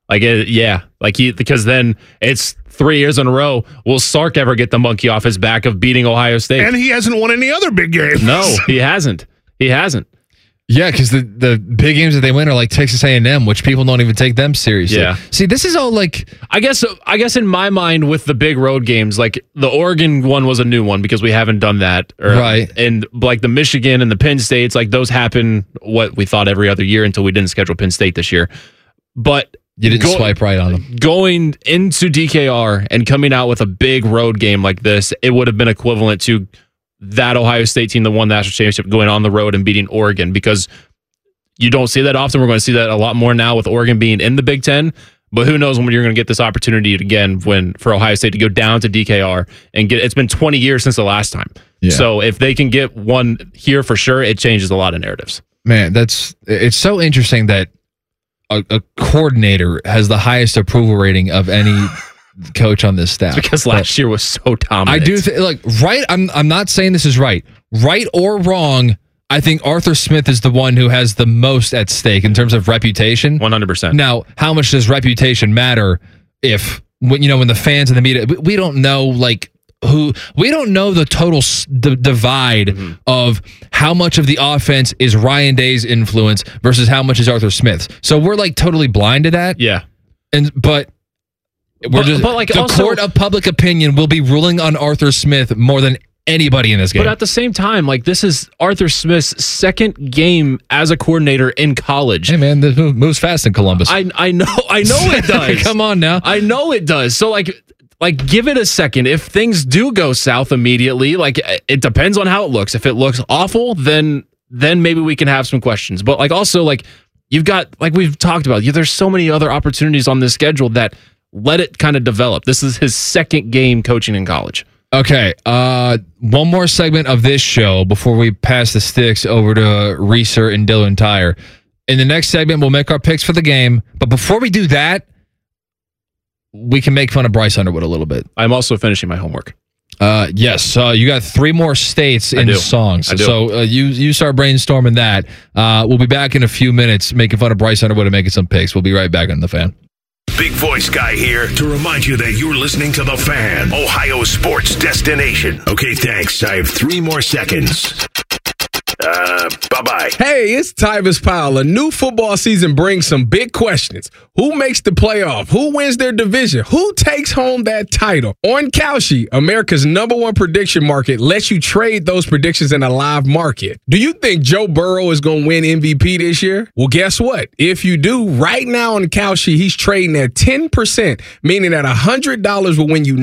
because then it's 3 years in a row. Will Sark ever get the monkey off his back of beating Ohio State? And he hasn't won any other big games. No, he hasn't. Yeah, because the big games that they win are like Texas A&M, which people don't even take them seriously. Yeah. See, this is all like... I guess in my mind with the big road games, like the Oregon one was a new one because we haven't done that. Right. And like the Michigan and the Penn States, like those happen what we thought every other year until we didn't schedule Penn State this year. But... You didn't swipe right on them. Going into DKR and coming out with a big road game like this, it would have been equivalent to that Ohio State team that won the national championship going on the road and beating Oregon, because you don't see that often. We're going to see that a lot more now with Oregon being in the Big Ten. But who knows when you're going to get this opportunity again for Ohio State to go down to DKR and it's been 20 years since the last time. Yeah. So if they can get one here for sure, it changes a lot of narratives. Man, it's so interesting that a coordinator has the highest approval rating of any coach on this staff. It's because last year was so dominant. I do right. I'm not saying this is right or wrong. I think Arthur Smith is the one who has the most at stake in terms of reputation. 100%. Now, how much does reputation matter when the fans and the media, we don't know we don't know the total divide of how much of the offense is Ryan Day's influence versus how much is Arthur Smith's. So we're like totally blind to that. Yeah. But the court of public opinion will be ruling on Arthur Smith more than anybody in this game. But at the same time, like this is Arthur Smith's second game as a coordinator in college. Hey man, this moves fast in Columbus. I know it does. Come on now. I know it does. So like give it a second. If things do go south immediately, like it depends on how it looks. If it looks awful, then maybe we can have some questions. But like also like you've got, like we've talked about, there's so many other opportunities on this schedule that let it kind of develop. This is his second game coaching in college. Okay, one more segment of this show before we pass the sticks over to Reeser and Dylan Tyre. In the next segment, we'll make our picks for the game. But before we do that, we can make fun of Bryce Underwood a little bit. I'm also finishing my homework. Yes, you got 3 more states in songs. So you start brainstorming that. We'll be back in a few minutes making fun of Bryce Underwood and making some picks. We'll be right back on The Fan. Big Voice Guy here to remind you that you're listening to The Fan, Ohio sports destination. Okay, thanks. I have 3 more seconds. Bye-bye. Hey, it's Tyvis Powell. A new football season brings some big questions. Who makes the playoff? Who wins their division? Who takes home that title? On Kalshi, America's #1 prediction market lets you trade those predictions in a live market. Do you think Joe Burrow is going to win MVP this year? Well, guess what? If you do, right now on Kalshi, he's trading at 10%, meaning that $100 will win you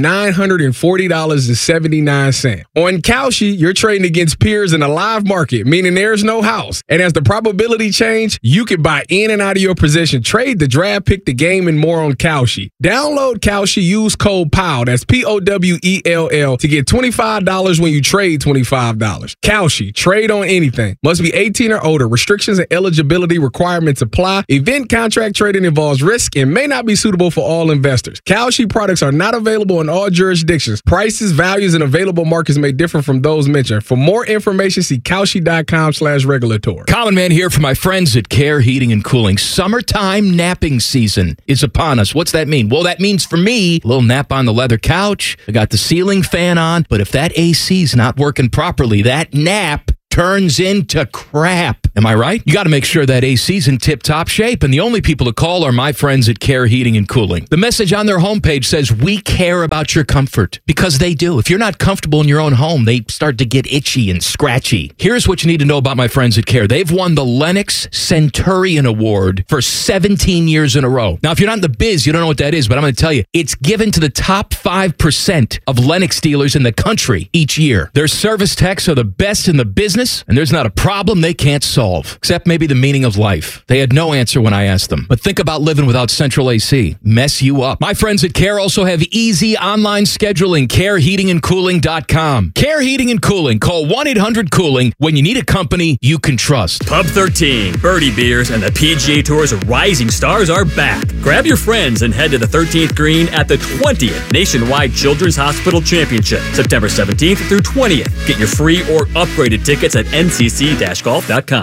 $940.79. On Kalshi, you're trading against peers in a live market, meaning there's no house. And as the probability change, you can buy in and out of your position, trade the draft, pick the game, and more on Kalshi. Download Kalshi, use code POWELL, that's POWELL, to get $25 when you trade $25. Kalshi, trade on anything. Must be 18 or older. Restrictions and eligibility requirements apply. Event contract trading involves risk and may not be suitable for all investors. Kalshi products are not available in all jurisdictions. Prices, values, and available markets may differ from those mentioned. For more information, see Kalshi.com CareHeating.com/regulatory. Common Man here for my friends at Care Heating and Cooling. Summertime napping season is upon us. What's that mean? Well, that means for me, a little nap on the leather couch. I got the ceiling fan on, but if that AC's not working properly, that nap turns into crap. Am I right? You got to make sure that AC's in tip-top shape, and the only people to call are my friends at Care Heating and Cooling. The message on their homepage says, we care about your comfort, because they do. If you're not comfortable in your own home, they start to get itchy and scratchy. Here's what you need to know about my friends at Care. They've won the Lennox Centurion Award for 17 years in a row. Now, if you're not in the biz, you don't know what that is, but I'm going to tell you, it's given to the top 5% of Lennox dealers in the country each year. Their service techs are the best in the business, and there's not a problem they can't solve, except maybe the meaning of life. They had no answer when I asked them. But think about living without central AC. Mess you up. My friends at Care also have easy online scheduling. CareHeatingandCooling.com. Care Heating and Cooling. Call 1-800-COOLING when you need a company you can trust. Pub 13, Birdie Beers, and the PGA Tour's rising stars are back. Grab your friends and head to the 13th green at the 20th Nationwide Children's Hospital Championship, September 17th through 20th. Get your free or upgraded tickets at ncc-golf.com.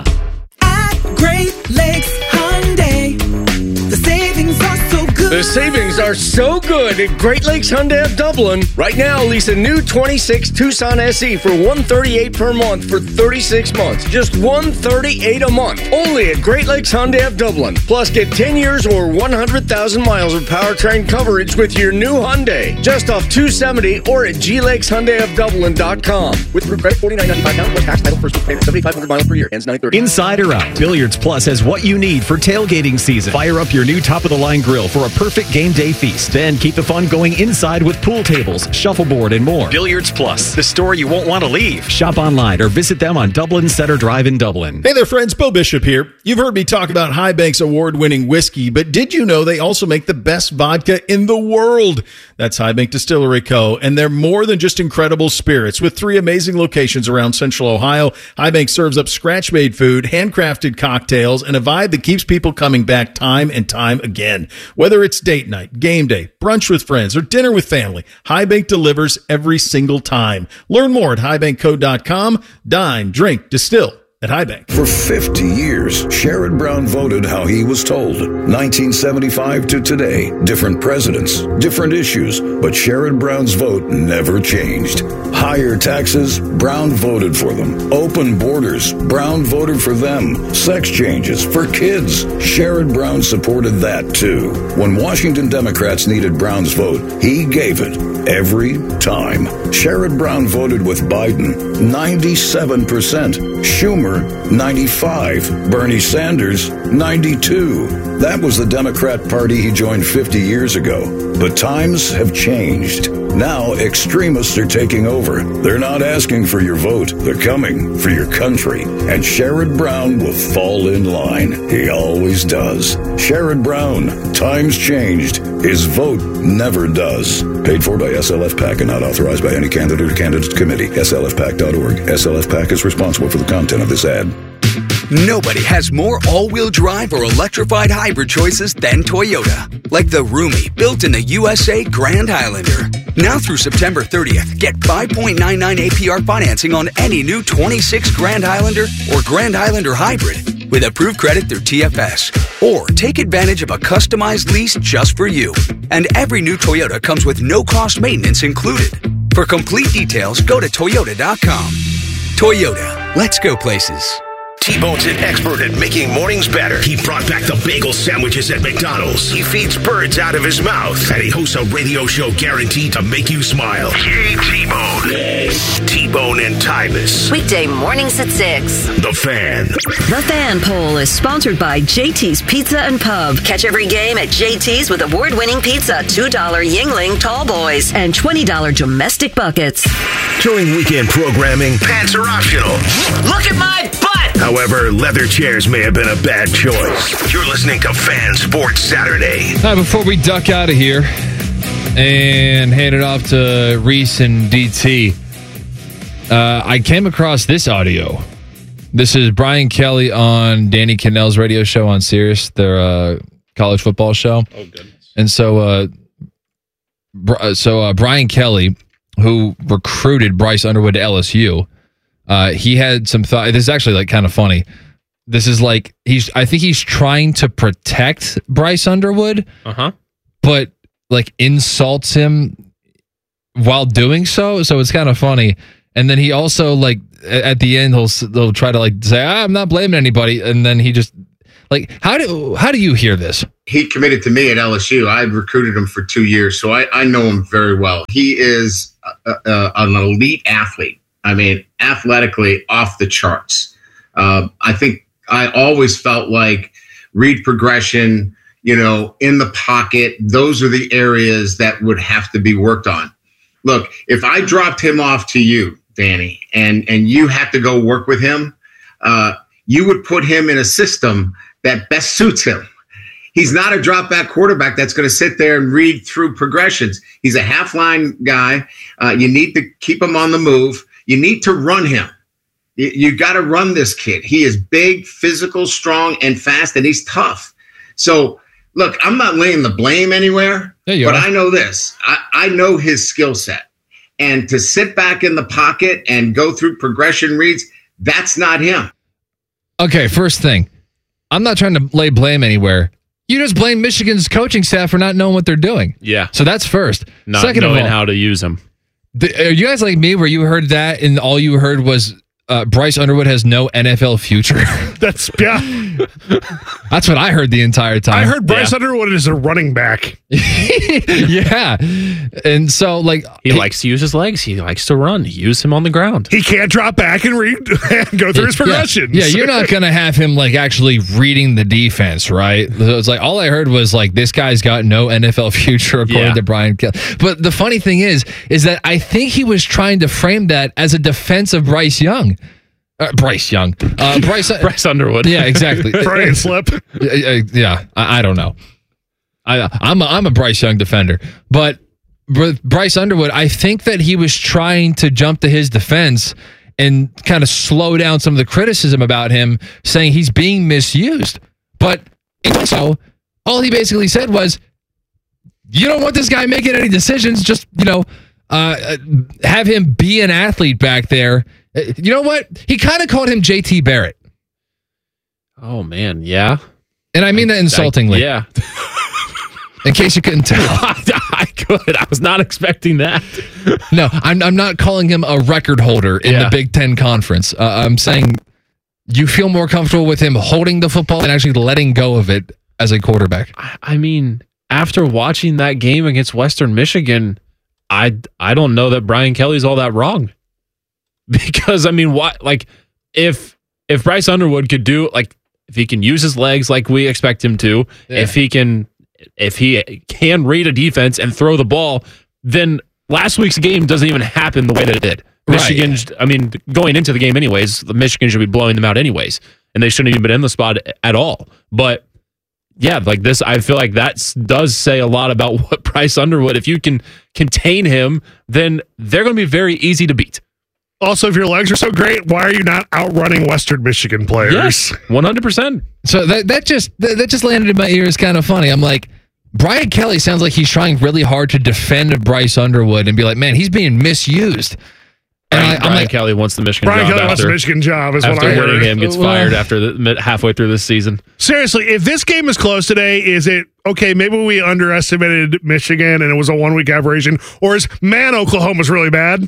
At Great Lakes Hyundai, the savings are so good. The savings are so good at Great Lakes Hyundai of Dublin. Right now, lease a new 26 Tucson SE for $138 per month for 36 months. Just $138 a month. Only at Great Lakes Hyundai of Dublin. Plus, get 10 years or 100,000 miles of powertrain coverage with your new Hyundai. Just off 270 or at glakeshyundaiofdublin.com. With group credit, $49.95 down plus tax, title, first week payment, 7,500 miles per year. Ends 9/30. Inside or out, Billiards Plus has what you need for tailgating season. Fire up your new top-of-the-line grill for a perfect game day feast. Then keep the fun going inside with pool tables, shuffleboard, and more. Billiards Plus, the store you won't want to leave. Shop online or visit them on Dublin Center Drive in Dublin. Hey there, friends. Bo Bishop here. You've heard me talk about High Bank's award-winning whiskey, but did you know they also make the best vodka in the world? That's High Bank Distillery Co., and they're more than just incredible spirits. With 3 amazing locations around Central Ohio, High Bank serves up scratch-made food, handcrafted cocktails, and a vibe that keeps people coming back time and time again. Whether it's date night, game day, brunch with friends, or dinner with family, High Bank delivers every single time. Learn more at highbankco.com. Dine, drink, distill at High Bank. For 50 years, Sherrod Brown voted how he was told. 1975 to today, different presidents, different issues, but Sherrod Brown's vote never changed. Higher taxes, Brown voted for them. Open borders, Brown voted for them. Sex changes for kids, Sherrod Brown supported that too. When Washington Democrats needed Brown's vote, he gave it every time. Sherrod Brown voted with Biden, 97%. Schumer, 95. Bernie Sanders, 92. That was the Democrat Party he joined 50 years ago. But times have changed. Now extremists are taking over. They're not asking for your vote. They're coming for your country. And Sherrod Brown will fall in line. He always does. Sherrod Brown. Times changed. His vote never does. Paid for by SLF PAC and not authorized by any candidate or candidates committee. SLFPAC.org. SLF PAC is responsible for the content of this ad. Nobody has more all-wheel drive or electrified hybrid choices than Toyota. Like the roomy, built-in-the USA Grand Highlander. Now through September 30th, get 5.99 APR financing on any new 26 Grand Highlander or Grand Highlander Hybrid with approved credit through TFS. Or take advantage of a customized lease just for you. And every new Toyota comes with no-cost maintenance included. For complete details, go to Toyota.com. Toyota, let's go places. T-Bone's an expert at making mornings better. He brought back the bagel sandwiches at McDonald's. He feeds birds out of his mouth. And he hosts a radio show guaranteed to make you smile. Yay, T-Bone. Yes. T-Bone and Tyvis. Weekday mornings at 6. The Fan. The Fan Poll is sponsored by JT's Pizza and Pub. Catch every game at JT's with award-winning pizza, $2 Yingling Tall Boys, and $20 domestic buckets. During weekend programming, pants are optional. Look at my butt! However, leather chairs may have been a bad choice. You're listening to Fan Sports Saturday. Before we duck out of here and hand it off to Reese and DT, I came across this audio. This is Brian Kelly on Danny Kanell's radio show on Sirius, their college football show. Oh, goodness. And so Brian Kelly, who recruited Bryce Underwood to LSU, He had some thought. This is actually like kind of funny. This is like I think he's trying to protect Bryce Underwood, but like insults him while doing so. So it's kind of funny. And then he also like at the end he'll try to like say I'm not blaming anybody, and then he just like how do you hear this? He committed to me at LSU. I recruited him for 2 years, so I know him very well. He is an elite athlete. I mean, athletically off the charts. I think I always felt like read progression, in the pocket. Those are the areas that would have to be worked on. Look, if I dropped him off to you, Danny, and you had to go work with him, you would put him in a system that best suits him. He's not a drop back quarterback that's going to sit there and read through progressions. He's a half line guy. You need to keep him on the move. You need to run him. You got to run this kid. He is big, physical, strong, and fast, and he's tough. So, look, I'm not laying the blame anywhere, but I know this. I know his skill set. And to sit back in the pocket and go through progression reads, that's not him. Okay, first thing, I'm not trying to lay blame anywhere. You just blame Michigan's coaching staff for not knowing what they're doing. Yeah. So that's first. Not Second knowing of all, how to use them. Are you guys like me where you heard that and all you heard was Bryce Underwood has no NFL future? That's what I heard the entire time. I heard Bryce Underwood is a running back. Yeah. And so like he likes to use his legs. He likes to run. Use him on the ground. He can't drop back and go through his progressions. Yeah, you're not going to have him like actually reading the defense, right? So it's like all I heard was like this guy's got no NFL future according to Brian Kelly. But the funny thing is that I think he was trying to frame that as a defense of Bryce Young. Bryce Underwood. Yeah, exactly. Freudian slip. Yeah, I don't know. I'm a Bryce Young defender, but with Bryce Underwood, I think that he was trying to jump to his defense and kind of slow down some of the criticism about him, saying he's being misused. But also, all he basically said was, "You don't want this guy making any decisions. Just have him be an athlete back there." You know what? He kind of called him JT Barrett. Oh, man. Yeah. And I mean that insultingly. Yeah. In case you couldn't tell. I could. I was not expecting that. No, I'm not calling him a record holder in the Big Ten Conference. I'm saying you feel more comfortable with him holding the football and actually letting go of it as a quarterback. I mean, after watching that game against Western Michigan, I don't know that Brian Kelly's all that wrong. Because I mean, what like if Bryce Underwood could do like if he can use his legs like we expect him to, if he can read a defense and throw the ball, then last week's game doesn't even happen the way that it did. Michigan, I mean, going into the game anyways, the Michigan should be blowing them out anyways, and they shouldn't even been in the spot at all. But yeah, like this, I feel like that does say a lot about what Bryce Underwood. If you can contain him, then they're going to be very easy to beat. Also, if your legs are so great, why are you not outrunning Western Michigan players? Yes, 100%. So that just landed in my ears kind of funny. I'm like, Brian Kelly sounds like he's trying really hard to defend Bryce Underwood and be like, man, he's being misused. And Brian Kelly wants the Michigan job. Brian Kelly wants the Michigan job, is what I heard. After Whittingham gets fired after halfway through this season. Seriously, if this game is close today, is it, okay, maybe we underestimated Michigan and it was a 1 week aberration, or is, man, Oklahoma's really bad?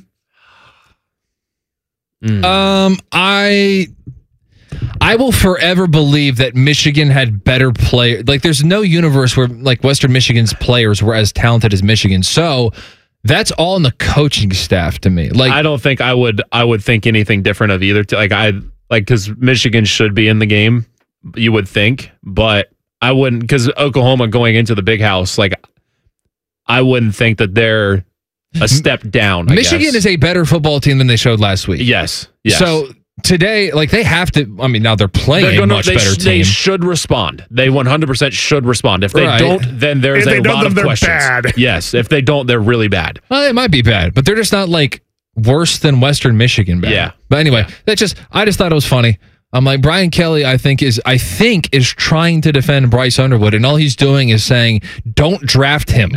I will forever believe that Michigan had better players. Like, there's no universe where like Western Michigan's players were as talented as Michigan. So that's all in the coaching staff to me. Like, I don't think I would think anything different of either. Because Michigan should be in the game, you would think, but I wouldn't, because Oklahoma going into the big house, like I wouldn't think that they're a step down. Michigan is a better football team than they showed last week. Yes. So today, like they have to. I mean, now they're playing a much better team. They should respond. They 100% should respond. If they don't, then there's a lot of questions. Bad. Yes. If they don't, they're really bad. Well, they might be bad, but they're just not like worse than Western Michigan bad. Yeah. But anyway, I just thought it was funny. I'm like, Brian Kelly, I think is trying to defend Bryce Underwood, and all he's doing is saying, don't draft him.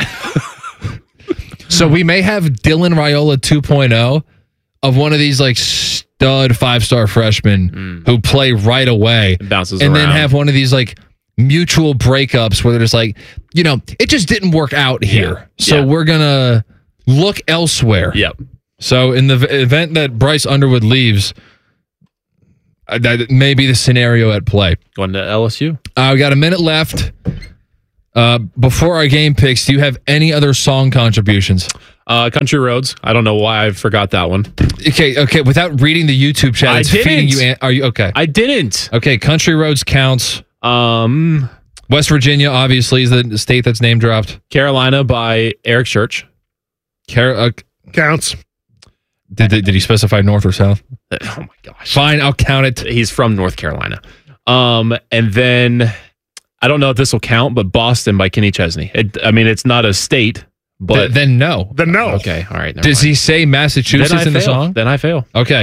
So we may have Dylan Raiola 2.0 of one of these like stud 5-star freshmen who play right away. It bounces and around. then have one of these like mutual breakups where they're just like, it just didn't work out here. So we're going to look elsewhere. Yep. So in the event that Bryce Underwood leaves, that may be the scenario at play. Going to LSU. We got a minute left. Before our game picks, do you have any other song contributions? Country Roads. I don't know why I forgot that one. Okay. Without reading the YouTube chat, it's feeding you. Are you okay? I didn't. Okay, Country Roads counts. West Virginia obviously is the state that's name dropped. Carolina by Eric Church. Counts. Did he specify north or south? Oh my gosh. Fine, I'll count it. He's from North Carolina. And then I don't know if this will count, but Boston by Kenny Chesney. It's not a state, but then no. Then no. Okay, all right. Does he say Massachusetts in the song? Then I fail. Okay.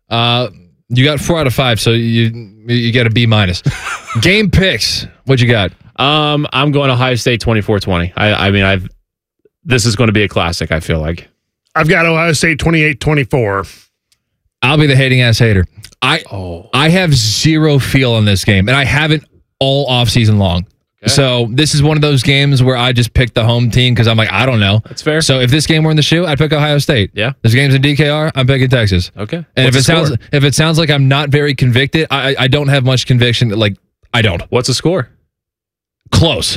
You got 4 out of 5, so you get a B-. Game picks. What you got? I'm going Ohio State 24-20. This is going to be a classic, I feel like. I've got Ohio State 28-24. I'll be the hating ass hater. I have zero feel on this game, and I haven't all off season long. Okay. So this is one of those games where I just picked the home team because I'm like, I don't know. That's fair. So if this game were in the shoe, I'd pick Ohio State. Yeah. This game's in DKR, I'm picking Texas. Okay. And if it sounds like I'm not very convicted, I don't have much conviction. Like I don't. What's the score? Close.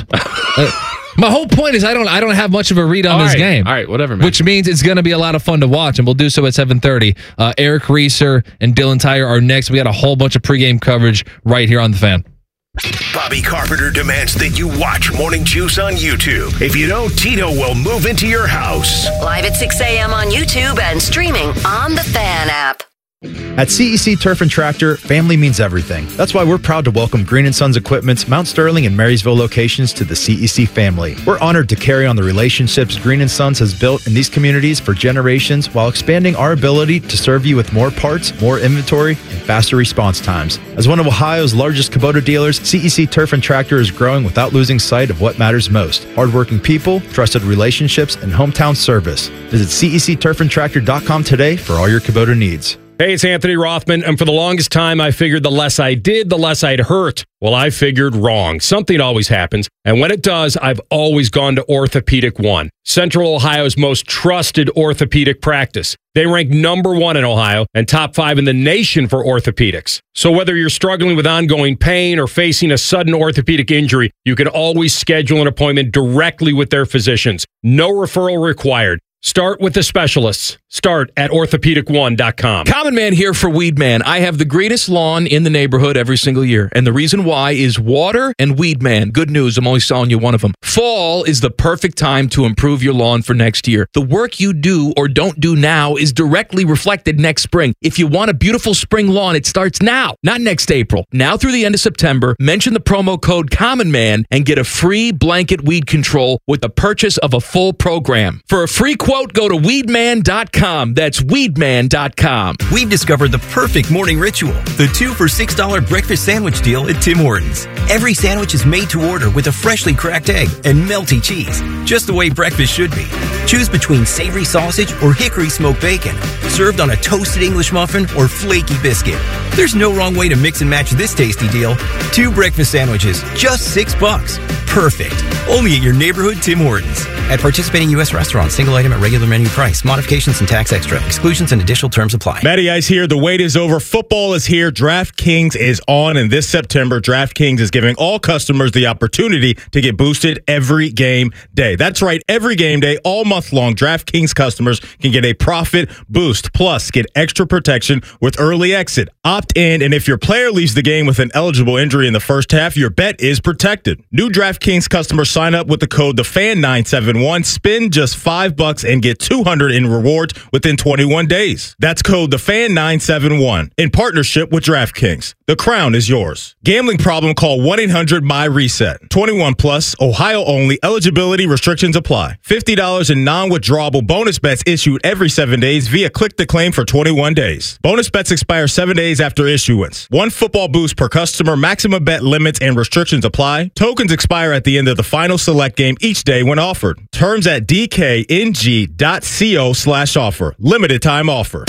My whole point is I don't have much of a read on this game. All right, whatever, man. Which means it's going to be a lot of fun to watch, and we'll do so at 7:30. Eric Reeser and Dylan Tyre are next. We got a whole bunch of pregame coverage right here on The Fan. Bobby Carpenter demands that you watch Morning Juice on YouTube. If you don't, Tito will move into your house. Live at 6 a.m. on YouTube and streaming on the Fan app. At CEC Turf and Tractor, family means everything. That's why we're proud to welcome Green & Sons Equipment's Mount Sterling and Marysville locations to the CEC family. We're honored to carry on the relationships Green & Sons has built in these communities for generations while expanding our ability to serve you with more parts, more inventory, and faster response times. As one of Ohio's largest Kubota dealers, CEC Turf and Tractor is growing without losing sight of what matters most: hardworking people, trusted relationships, and hometown service. Visit CECTurfandTractor.com today for all your Kubota needs. Hey, it's Anthony Rothman, and for the longest time, I figured the less I did, the less I'd hurt. Well, I figured wrong. Something always happens, and when it does, I've always gone to Orthopedic One, Central Ohio's most trusted orthopedic practice. They rank #1 in Ohio and top 5 in the nation for orthopedics. So whether you're struggling with ongoing pain or facing a sudden orthopedic injury, you can always schedule an appointment directly with their physicians. No referral required. Start with the specialists. Start at orthopedic1.com. Common Man here for Weed Man. I have the greenest lawn in the neighborhood every single year. And the reason why is water and Weed Man. Good news, I'm only selling you one of them. Fall is the perfect time to improve your lawn for next year. The work you do or don't do now is directly reflected next spring. If you want a beautiful spring lawn, it starts now, not next April. Now through the end of September, mention the promo code Common Man and get a free blanket weed control with the purchase of a full program. For a free quote, go to weedman.com. That's weedman.com. We've discovered the perfect morning ritual, the 2 for $6 breakfast sandwich deal at Tim Hortons. Every sandwich is made to order with a freshly cracked egg and melty cheese, just the way breakfast should be. Choose between savory sausage or hickory smoked bacon, served on a toasted English muffin or flaky biscuit. There's no wrong way to mix and match this tasty deal. 2 breakfast sandwiches, just $6. Perfect. Only at your neighborhood Tim Hortons. At participating U.S. restaurants, single item at regular menu price. Modifications and tax extra. Exclusions and additional terms apply. Matty Ice here. The wait is over. Football is here. DraftKings is on. And this September, DraftKings is giving all customers the opportunity to get boosted every game day. That's right. Every game day, all month long, DraftKings customers can get a profit boost. Plus, get extra protection with early exit. Opt in, and if your player leaves the game with an eligible injury in the first half, your bet is protected. New DraftKings customers sign up with the code TheFan971. Spend just $5 and get $200 in rewards within 21 days. That's code TheFan971 in partnership with DraftKings. The crown is yours. Gambling problem? Call 1-800-MY-RESET. 21 plus, Ohio only. Eligibility restrictions apply. $50 in non-withdrawable bonus bets issued every 7 days via click to claim for 21 days. Bonus bets expire 7 days after issuance. 1 football boost per customer. Maximum bet limits and restrictions apply. Tokens expire at the end of the final select game each day when offered. Terms at dkng.co/offer. Limited time offer.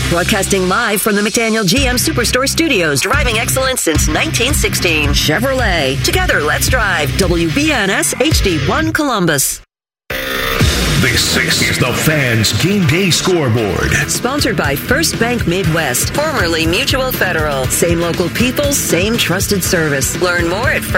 Broadcasting live from the McDaniel GM Superstore Studios, driving excellence since 1916. Chevrolet. Together, let's drive. WBNS HD1 Columbus. This is the Fans Game Day Scoreboard. Sponsored by First Bank Midwest, formerly Mutual Federal. Same local people, same trusted service. Learn more at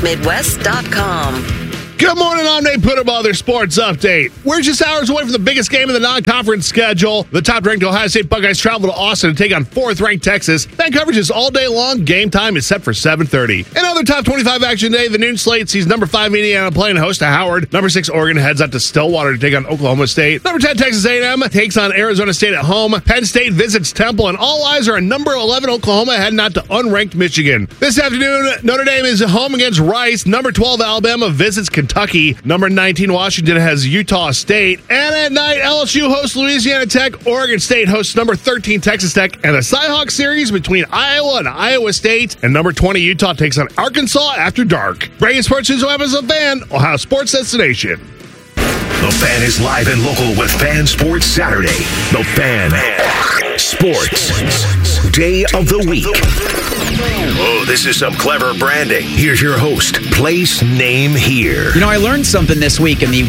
firstbankmidwest.com. Good morning, I'm Nate Puttable, their sports update. We're just hours away from the biggest game in the non-conference schedule. The top-ranked Ohio State Buckeyes travel to Austin to take on fourth-ranked Texas. Fan coverage is all day long. Game time is set for 7:30. Another top 25 action day. The noon slate sees number 5 Indiana playing host to Howard. Number 6 Oregon heads out to Stillwater to take on Oklahoma State. Number 10 Texas A&M takes on Arizona State at home. Penn State visits Temple, and all eyes are on number 11 Oklahoma heading out to unranked Michigan. This afternoon, Notre Dame is home against Rice. Number 12 Alabama visits Kentucky. Number 19 Washington has Utah State. And at night, LSU hosts Louisiana Tech. Oregon State hosts number 13 Texas Tech. And a Cy-Hawk series between Iowa and Iowa State. And number 20 Utah takes on Arkansas after dark. Breaking sports news happens on Fan, Ohio Sports Destination. The Fan is live and local with Fan Sports Saturday. The Fan Sports Day of the Week. Oh, this is some clever branding. Here's your host, place, name, here. You know, I learned something this week. In the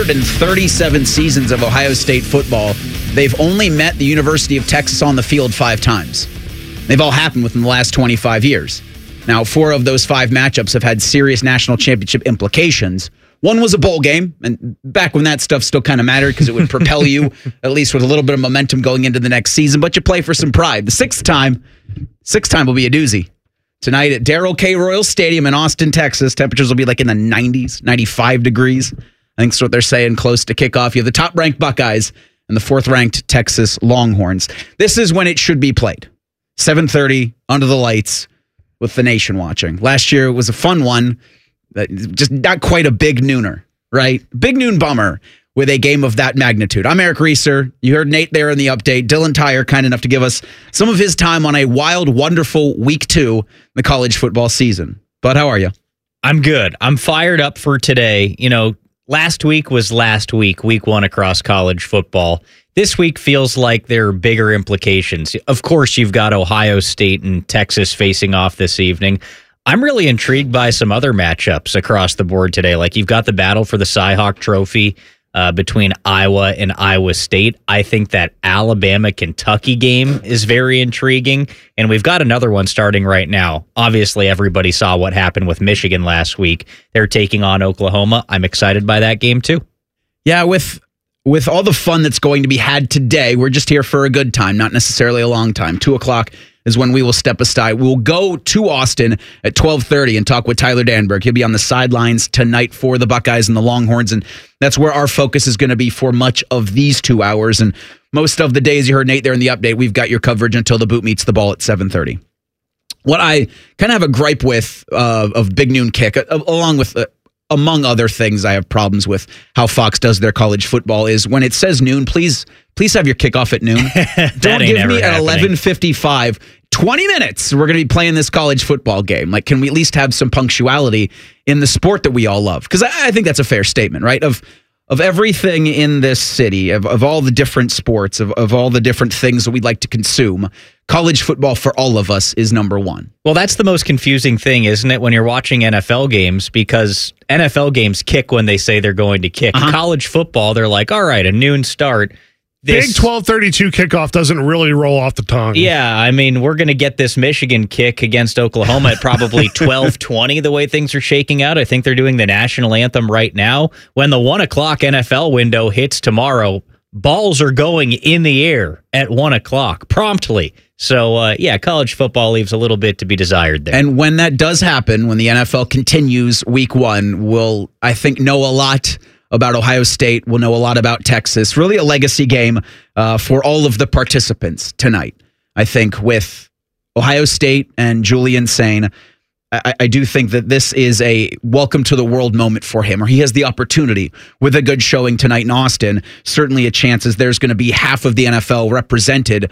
137 seasons of Ohio State football, they've only met the University of Texas on the field 5 times. They've all happened within the last 25 years. Now, 4 of those 5 matchups have had serious national championship implications. One was a bowl game, and back when that stuff still kind of mattered because it would propel you, at least with a little bit of momentum going into the next season, but you play for some pride. The sixth time will be a doozy. Tonight at Darrell K. Royal Stadium in Austin, Texas, temperatures will be like in the 90s, 95 degrees. I think that's what they're saying close to kickoff. You have the top-ranked Buckeyes and the 4th-ranked Texas Longhorns. This is when it should be played. 7:30, under the lights, with the nation watching. Last year was a fun one. Just not quite a big nooner, right? Big noon bummer with a game of that magnitude. I'm Eric Reeser. You heard Nate there in the update. Dylan Tyre, kind enough to give us some of his time on a wild, wonderful week 2 in the college football season. Bud, how are you? I'm good. I'm fired up for today. You know, last week was last week, week 1 across college football. This week feels like there are bigger implications. Of course, you've got Ohio State and Texas facing off this evening. I'm really intrigued by some other matchups across the board today. Like you've got the battle for the Cy-Hawk Trophy between Iowa and Iowa State. I think that Alabama-Kentucky game is very intriguing. And we've got another one starting right now. Obviously, everybody saw what happened with Michigan last week. They're taking on Oklahoma. I'm excited by that game, too. Yeah, with all the fun that's going to be had today, we're just here for a good time, not necessarily a long time. 2 o'clock is when we will step aside. We'll go to Austin at 12:30 and talk with Tyler Danberg. He'll be on the sidelines tonight for the Buckeyes and the Longhorns, and that's where our focus is going to be for much of these 2 hours. And most of the days, you heard Nate there in the update, we've got your coverage until the boot meets the ball at 7:30. What I kind of have a gripe with of Big Noon Kick, along with among other things I have problems with how Fox does their college football, is when it says noon, please have your kickoff at noon. Don't give me at 11:55, 20 minutes, we're going to be playing this college football game. Like, can we at least have some punctuality in the sport that we all love? Because I think that's a fair statement, right? Of everything in this city, of all the different sports, of all the different things that we'd like to consume, college football for all of us is number one. Well, that's the most confusing thing, isn't it, when you're watching NFL games? Because NFL games kick when they say they're going to kick. College football, they're like, all right, a noon start. Big 12:32 kickoff doesn't really roll off the tongue. Yeah, I mean, we're going to get this Michigan kick against Oklahoma at probably 12:20 the way things are shaking out. I think they're doing the national anthem right now. When the 1 o'clock NFL window hits tomorrow, balls are going in the air at 1 o'clock promptly. So, yeah, college football leaves a little bit to be desired there. And when that does happen, when the NFL continues week 1, we'll, I think, know a lot about Ohio State. We'll know a lot about Texas. Really a legacy game for all of the participants tonight. I think with Ohio State and Julian Sain, I do think that this is a welcome to the world moment for him, or he has the opportunity with a good showing tonight in Austin. Certainly a chance as there's going to be half of the NFL represented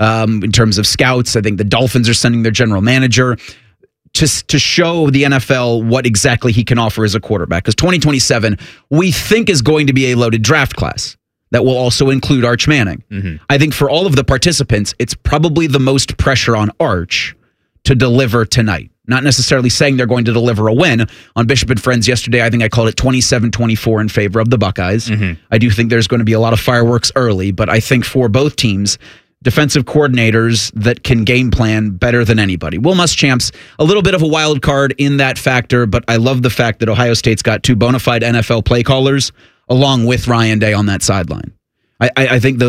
in terms of scouts. I think the Dolphins are sending their general manager to show the NFL what exactly he can offer as a quarterback. Because 2027, we think, is going to be a loaded draft class. that will also include Arch Manning. Mm-hmm. I think for all of the participants, it's probably the most pressure on Arch to deliver tonight. Not necessarily saying they're going to deliver a win. On Bishop and Friends yesterday, I think I called it 27-24 in favor of the Buckeyes. Mm-hmm. I do think there's going to be a lot of fireworks early, but I think for both teams, defensive coordinators that can game plan better than anybody. Will Muschamp's a little bit of a wild card in that factor, but I love the fact that Ohio State's got two bona fide NFL play callers along with Ryan Day on that sideline. I think